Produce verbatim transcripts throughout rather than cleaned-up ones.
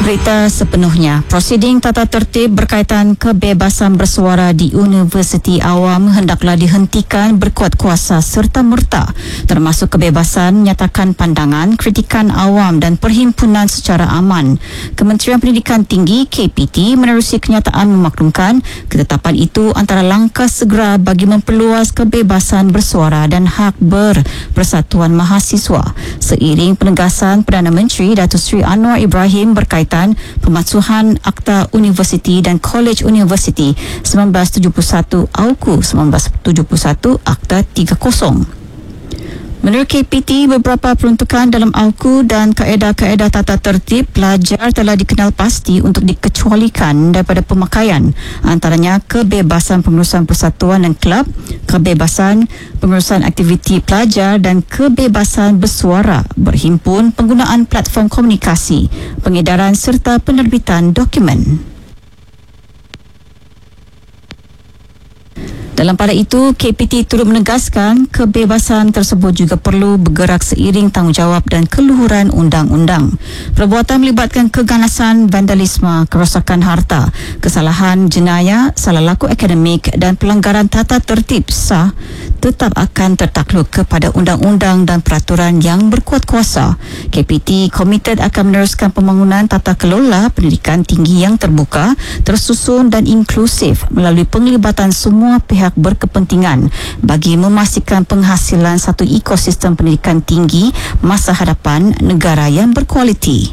Berita sepenuhnya. Prosiding tata tertib berkaitan kebebasan bersuara di Universiti Awam hendaklah dihentikan berkuat kuasa serta-merta, termasuk kebebasan nyatakan pandangan, kritikan awam dan perhimpunan secara aman. Kementerian Pendidikan Tinggi K P T menerusi kenyataan memaklumkan ketetapan itu antara langkah segera bagi memperluas kebebasan bersuara dan hak berpersatuan mahasiswa, seiring penegasan Perdana Menteri Datuk Seri Anwar Ibrahim berkaitan pemansuhan Akta Universiti dan Kolej Universiti seribu sembilan ratus tujuh puluh satu A U K U seribu sembilan ratus tujuh puluh satu Akta tiga puluh. Menurut K P T, beberapa peruntukan dalam A U K U dan kaedah-kaedah tata tertib pelajar telah dikenal pasti untuk dikecualikan daripada pemakaian, antaranya kebebasan pengurusan persatuan dan kelab, kebebasan pengurusan aktiviti pelajar dan kebebasan bersuara, berhimpun, penggunaan platform komunikasi, pengedaran serta penerbitan dokumen. Dalam pada itu, K P T turut menegaskan kebebasan tersebut juga perlu bergerak seiring tanggungjawab dan keluhuran undang-undang. Perbuatan melibatkan keganasan, vandalisme, kerosakan harta, kesalahan jenayah, salah laku akademik dan pelanggaran tata tertib sah tetap akan tertakluk kepada undang-undang dan peraturan yang berkuat kuasa. K P T komited akan meneruskan pembangunan tata kelola pendidikan tinggi yang terbuka, tersusun dan inklusif melalui penglibatan semua pihak berkepentingan bagi memastikan penghasilan satu ekosistem pendidikan tinggi masa hadapan negara yang berkualiti.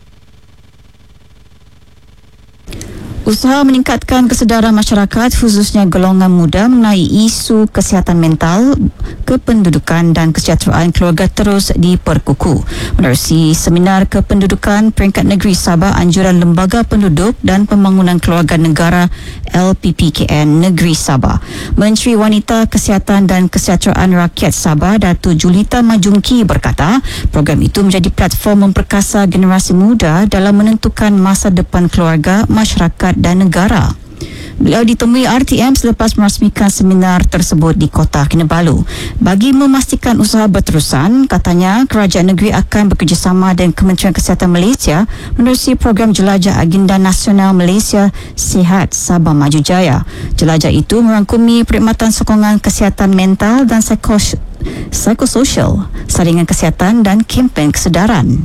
Usaha meningkatkan kesedaran masyarakat khususnya golongan muda mengenai isu kesihatan mental, kependudukan dan kesejahteraan keluarga terus diperkukuh. Menerusi seminar kependudukan peringkat negeri Sabah Anjuran Lembaga Penduduk dan Pembangunan Keluarga Negara L P P K N Negeri Sabah, Menteri Wanita, Kesihatan dan Kesejahteraan Rakyat Sabah Datuk Julita Majungki berkata, program itu menjadi platform memperkasa generasi muda dalam menentukan masa depan keluarga, masyarakat dan negara. Beliau ditemui R T M selepas merasmikan seminar tersebut di Kota Kinabalu. Bagi memastikan usaha berterusan, katanya kerajaan negeri akan bekerjasama dengan Kementerian Kesihatan Malaysia menerusi program Jelajah Agenda Nasional Malaysia Sihat Sabah Maju Jaya. Jelajah itu merangkumi perkhidmatan sokongan kesihatan mental dan psikos- psikososial, saringan kesihatan dan kempen kesedaran.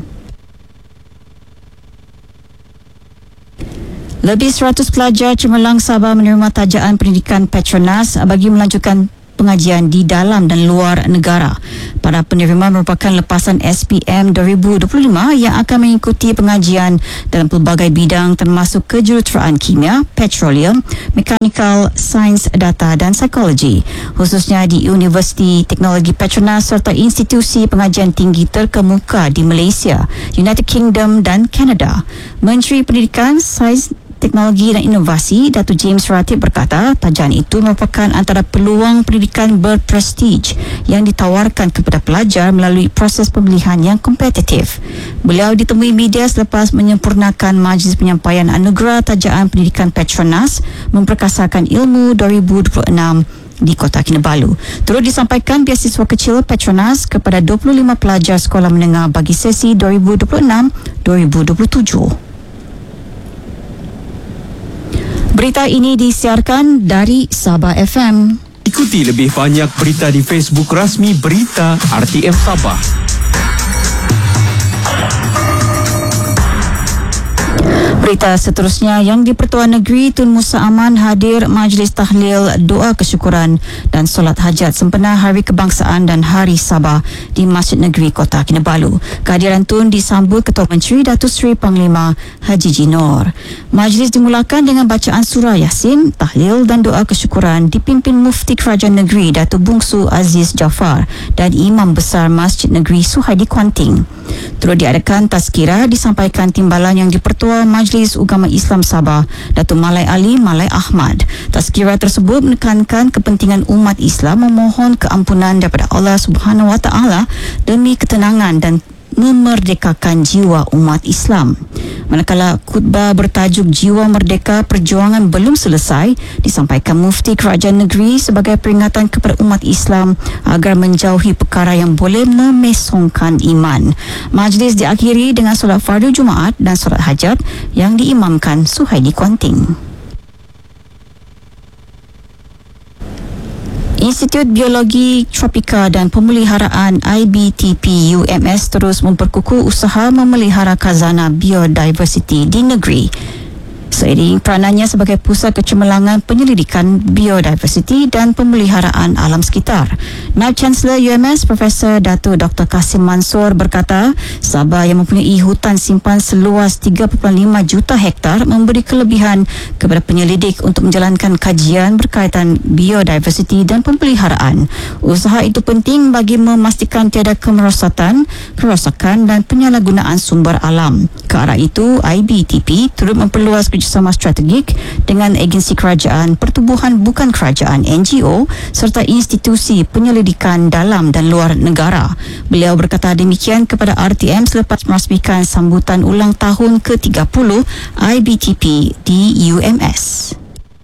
Lebih seratus pelajar Cemerlang Sabah menerima tajaan pendidikan Petronas bagi melanjutkan pengajian di dalam dan luar negara. Para penerima merupakan lepasan S P M dua ribu dua puluh lima yang akan mengikuti pengajian dalam pelbagai bidang termasuk kejuruteraan kimia, petroleum, mekanikal, sains data dan psikologi, khususnya di Universiti Teknologi Petronas serta institusi pengajian tinggi terkemuka di Malaysia, United Kingdom dan Kanada. Menteri Pendidikan, Sains Teknologi dan Inovasi Datuk James Ratib berkata, tajaan itu merupakan antara peluang pendidikan berprestij yang ditawarkan kepada pelajar melalui proses pemilihan yang kompetitif. Beliau ditemui media selepas menyempurnakan majlis penyampaian anugerah tajaan pendidikan Petronas memperkasakan ilmu dua ribu dua puluh enam di Kota Kinabalu. Turut disampaikan beasiswa kecil Petronas kepada dua puluh lima pelajar sekolah menengah bagi sesi dua ribu dua puluh enam dua ribu dua puluh tujuh. Berita ini disiarkan dari Sabah F M. Ikuti lebih banyak berita di Facebook rasmi Berita R T M Sabah. Berita seterusnya, Yang di-Pertuan Negeri Tun Musa Aman hadir majlis tahlil doa kesyukuran dan solat hajat sempena Hari Kebangsaan dan Hari Sabah di Masjid Negeri Kota Kinabalu. Kehadiran Tun disambut Ketua Menteri Datuk Seri Panglima Haji Jinor. Majlis dimulakan dengan bacaan surah Yasin, tahlil dan doa kesyukuran dipimpin Mufti Kerajaan Negeri Datuk Bungsu Aziz Jaafar dan Imam Besar Masjid Negeri Suhaidi Kuanting. Turut diadakan tazkirah disampaikan timbalan Yang di-Pertua Majlis Ugama Islam Sabah Datuk Malai Ali Malai Ahmad. Tazkirah tersebut menekankan kepentingan umat Islam memohon keampunan daripada Allah Subhanahu Wa Taala demi ketenangan dan memerdekakan jiwa umat Islam. Manakala khutbah bertajuk Jiwa Merdeka Perjuangan Belum Selesai disampaikan Mufti Kerajaan Negeri sebagai peringatan kepada umat Islam agar menjauhi perkara yang boleh memesongkan iman. Majlis diakhiri dengan solat fardu Jumaat dan solat hajat yang diimamkan Suhaili Kuanting. Institut Biologi Tropika dan Pemeliharaan I B T P U M S terus memperkukuh usaha memelihara khazanah biodiversiti di negeri. Seiring peranannya sebagai pusat kecemerlangan penyelidikan biodiversiti dan pemeliharaan alam sekitar. Naib Chancellor U M S Profesor Dato' Doktor Kasim Mansor berkata, Sabah yang mempunyai hutan simpan seluas tiga perpuluhan lima juta hektar memberi kelebihan kepada penyelidik untuk menjalankan kajian berkaitan biodiversiti dan pemeliharaan. Usaha itu penting bagi memastikan tiada kemerosatan, kerosakan dan penyalahgunaan sumber alam. Ke arah itu, I B T P turut memperluas kerjasama strategik dengan agensi kerajaan, pertubuhan bukan kerajaan N G O serta institusi penyelidikan dalam dan luar negara. Beliau berkata demikian kepada R T M selepas merasmikan sambutan ulang tahun ke tiga puluh I B T P di U M S.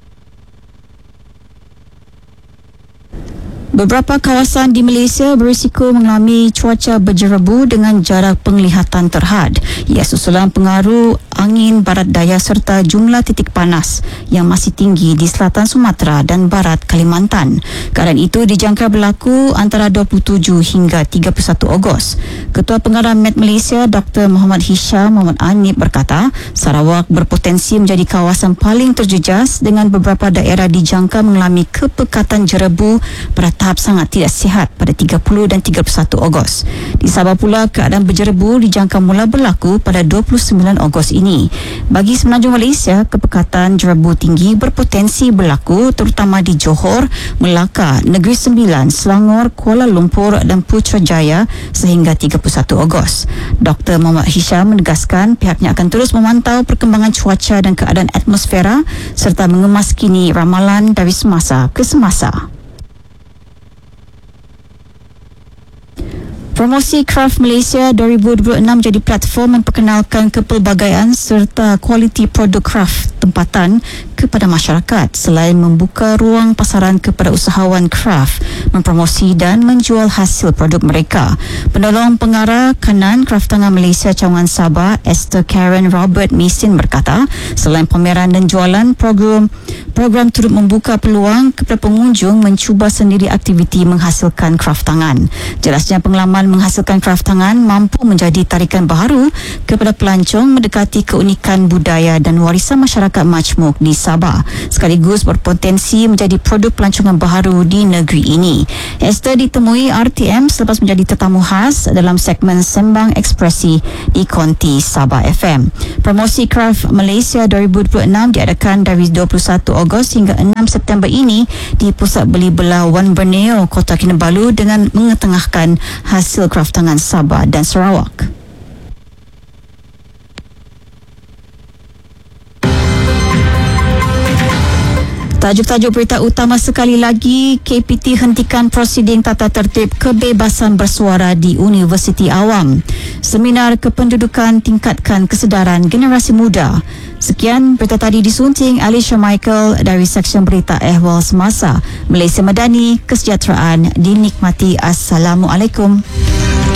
Beberapa kawasan di Malaysia berisiko mengalami cuaca berjerebu dengan jarak penglihatan terhad. Ia susulan pengaruh angin barat daya serta jumlah titik panas yang masih tinggi di selatan Sumatera dan barat Kalimantan. Keadaan itu dijangka berlaku antara dua puluh tujuh hingga tiga puluh satu Ogos. Ketua Pengarah Met Malaysia Doktor Muhammad Hisham Muhammad Anip berkata, Sarawak berpotensi menjadi kawasan paling terjejas dengan beberapa daerah dijangka mengalami kepekatan jerebu pada tahap sangat tidak sihat pada tiga puluh dan tiga puluh satu Ogos. Di Sabah pula, keadaan berjerebu dijangka mula berlaku pada dua puluh sembilan Ogos ini. Bagi Semenanjung Malaysia, kepekatan jerebu tinggi berpotensi berlaku terutama di Johor, Melaka, Negeri Sembilan, Selangor, Kuala Lumpur dan Putrajaya sehingga tiga puluh satu Ogos. Doktor Muhammad Hisham menegaskan pihaknya akan terus memantau perkembangan cuaca dan keadaan atmosfera serta mengemaskini ramalan dari semasa ke semasa. Promosi Kraft Malaysia dua ribu dua puluh enam jadi platform memperkenalkan kepelbagaian serta kualiti produk kraft tempatan kepada masyarakat selain membuka ruang pasaran kepada usahawan kraft mempromosi dan menjual hasil produk mereka. Penolong Pengarah Kanan Kraft Tangan Malaysia Cawangan Sabah Esther Karen Robert Mason berkata, selain pameran dan jualan, program program turut membuka peluang kepada pengunjung mencuba sendiri aktiviti menghasilkan kraft tangan. Jelasnya pengalaman menghasilkan kraft tangan mampu menjadi tarikan baharu kepada pelancong mendekati keunikan budaya dan warisan masyarakat majmuk di Sabah, sekaligus berpotensi menjadi produk pelancongan baharu di negeri ini. Esther ditemui R T M selepas menjadi tetamu khas dalam segmen Sembang Ekspresi di Konti Sabah F M. Promosi Kraft Malaysia dua ribu dua puluh enam diadakan dari dua puluh satu Ogos hingga enam September ini di Pusat Beli Belah Wan Borneo, Kota Kinabalu dengan mengetengahkan hasil kraft tangan Sabah dan Sarawak. Tajuk-tajuk berita utama sekali lagi, K P T hentikan prosiding tata tertib kebebasan bersuara di Universiti Awam. Seminar kependudukan tingkatkan kesedaran generasi muda. Sekian berita tadi disunting Alicia Michael dari Seksyen Berita Ehwal Semasa. Malaysia Madani, kesejahteraan dinikmati. Assalamualaikum.